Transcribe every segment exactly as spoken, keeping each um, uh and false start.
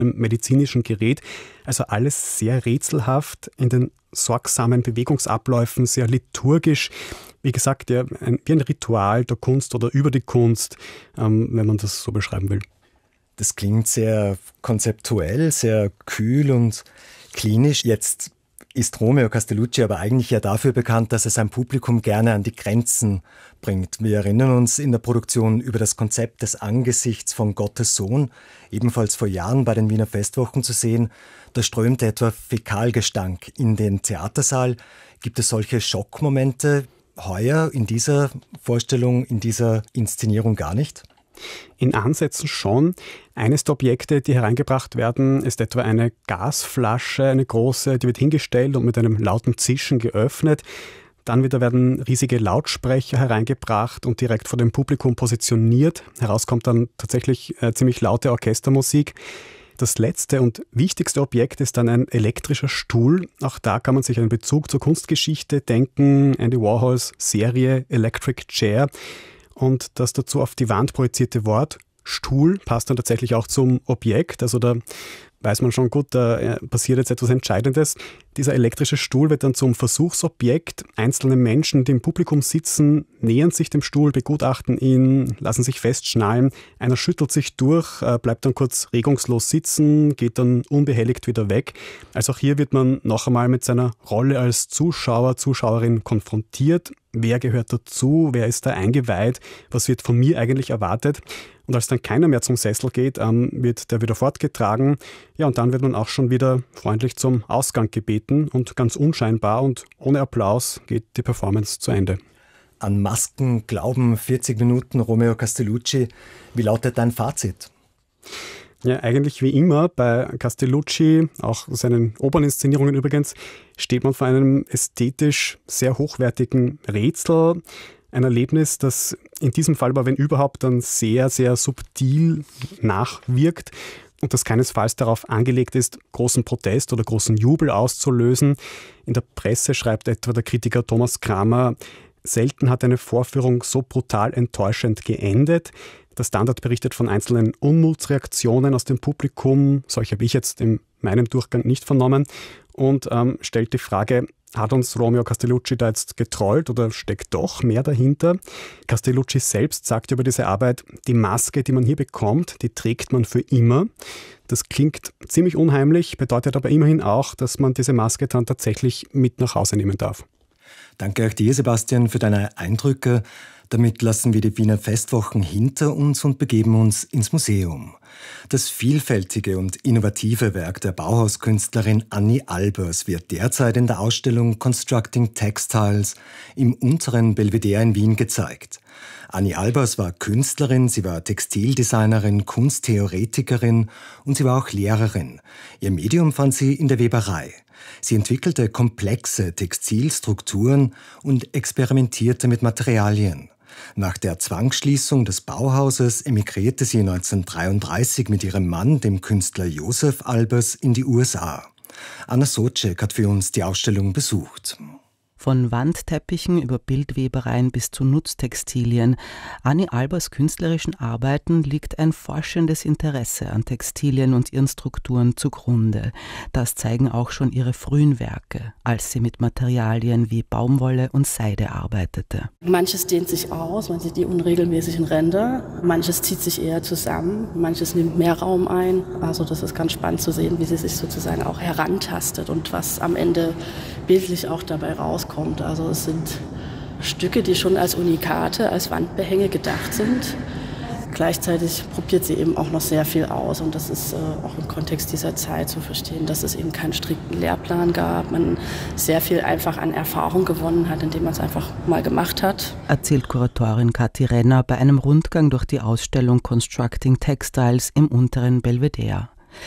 einem medizinischen Gerät. Also alles sehr rätselhaft, in den sorgsamen Bewegungsabläufen, sehr liturgisch. Wie gesagt, ja, ein, wie ein Ritual der Kunst oder über die Kunst, ähm, wenn man das so beschreiben will. Das klingt sehr konzeptuell, sehr kühl und klinisch. Jetzt ist Romeo Castellucci aber eigentlich ja dafür bekannt, dass er sein Publikum gerne an die Grenzen bringt. Wir erinnern uns in der Produktion über das Konzept des Angesichts von Gottes Sohn, ebenfalls vor Jahren bei den Wiener Festwochen zu sehen. Da strömte etwa Fäkalgestank in den Theatersaal. Gibt es solche Schockmomente heuer in dieser Vorstellung, in dieser Inszenierung gar nicht? In Ansätzen schon. Eines der Objekte, die hereingebracht werden, ist etwa eine Gasflasche, eine große, die wird hingestellt und mit einem lauten Zischen geöffnet. Dann wieder werden riesige Lautsprecher hereingebracht und direkt vor dem Publikum positioniert. Heraus kommt dann tatsächlich äh, ziemlich laute Orchestermusik. Das letzte und wichtigste Objekt ist dann ein elektrischer Stuhl. Auch da kann man sich einen Bezug zur Kunstgeschichte denken. Andy Warhols Serie Electric Chair. Und das dazu auf die Wand projizierte Wort Stuhl passt dann tatsächlich auch zum Objekt. Also da weiß man schon gut, da passiert jetzt etwas Entscheidendes. Dieser elektrische Stuhl wird dann zum Versuchsobjekt. Einzelne Menschen, die im Publikum sitzen, nähern sich dem Stuhl, begutachten ihn, lassen sich festschnallen. Einer schüttelt sich durch, bleibt dann kurz regungslos sitzen, geht dann unbehelligt wieder weg. Also auch hier wird man noch einmal mit seiner Rolle als Zuschauer, Zuschauerin konfrontiert. Wer gehört dazu? Wer ist da eingeweiht? Was wird von mir eigentlich erwartet? Und als dann keiner mehr zum Sessel geht, ähm, wird der wieder fortgetragen. Ja, und dann wird man auch schon wieder freundlich zum Ausgang gebeten und ganz unscheinbar und ohne Applaus geht die Performance zu Ende. An Masken glauben vierzig Minuten Romeo Castellucci. Wie lautet dein Fazit? Ja, eigentlich wie immer bei Castellucci, auch seinen Operninszenierungen übrigens, steht man vor einem ästhetisch sehr hochwertigen Rätsel. Ein Erlebnis, das in diesem Fall aber, wenn überhaupt, dann sehr, sehr subtil nachwirkt und das keinesfalls darauf angelegt ist, großen Protest oder großen Jubel auszulösen. In der Presse schreibt etwa der Kritiker Thomas Kramer, selten hat eine Vorführung so brutal enttäuschend geendet. Der Standard berichtet von einzelnen Unmutsreaktionen aus dem Publikum. Solche habe ich jetzt in meinem Durchgang nicht vernommen. Und ähm, stellt die Frage, hat uns Romeo Castellucci da jetzt getrollt oder steckt doch mehr dahinter? Castellucci selbst sagt über diese Arbeit, die Maske, die man hier bekommt, die trägt man für immer. Das klingt ziemlich unheimlich, bedeutet aber immerhin auch, dass man diese Maske dann tatsächlich mit nach Hause nehmen darf. Danke auch dir, Sebastian, für deine Eindrücke. Damit lassen wir die Wiener Festwochen hinter uns und begeben uns ins Museum. Das vielfältige und innovative Werk der Bauhauskünstlerin Annie Albers wird derzeit in der Ausstellung Constructing Textiles im unteren Belvedere in Wien gezeigt. Annie Albers war Künstlerin, sie war Textildesignerin, Kunsttheoretikerin und sie war auch Lehrerin. Ihr Medium fand sie in der Weberei. Sie entwickelte komplexe Textilstrukturen und experimentierte mit Materialien. Nach der Zwangsschließung des Bauhauses emigrierte sie neunzehnhundertdreiunddreißig mit ihrem Mann, dem Künstler Joseph Albers, in die U S A. Anna Socek hat für uns die Ausstellung besucht. Von Wandteppichen über Bildwebereien bis zu Nutztextilien. Annie Albers künstlerischen Arbeiten liegt ein forschendes Interesse an Textilien und ihren Strukturen zugrunde. Das zeigen auch schon ihre frühen Werke, als sie mit Materialien wie Baumwolle und Seide arbeitete. Manches dehnt sich aus, man sieht die unregelmäßigen Ränder. Manches zieht sich eher zusammen, manches nimmt mehr Raum ein. Also das ist ganz spannend zu sehen, wie sie sich sozusagen auch herantastet und was am Ende bildlich auch dabei rauskommt. Also es sind Stücke, die schon als Unikate, als Wandbehänge gedacht sind. Gleichzeitig probiert sie eben auch noch sehr viel aus und das ist äh, auch im Kontext dieser Zeit zu verstehen, dass es eben keinen strikten Lehrplan gab, man sehr viel einfach an Erfahrung gewonnen hat, indem man es einfach mal gemacht hat. Erzählt Kuratorin Kathi Renner bei einem Rundgang durch die Ausstellung Constructing Textiles im unteren Belvedere.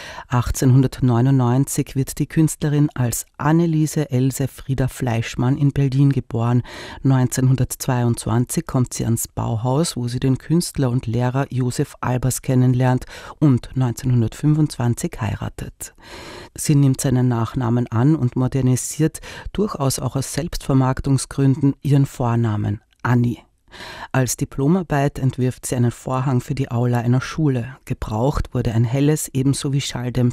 achtzehnhundertneunundneunzig wird die Künstlerin als Anneliese Else Frieda Fleischmann in Berlin geboren. neunzehnhundertzweiundzwanzig kommt sie ans Bauhaus, wo sie den Künstler und Lehrer Joseph Albers kennenlernt und neunzehnhundertfünfundzwanzig heiratet. Sie nimmt seinen Nachnamen an und modernisiert, durchaus auch aus Selbstvermarktungsgründen, ihren Vornamen Annie. Als Diplomarbeit entwirft sie einen Vorhang für die Aula einer Schule. Gebraucht wurde ein helles, ebenso wie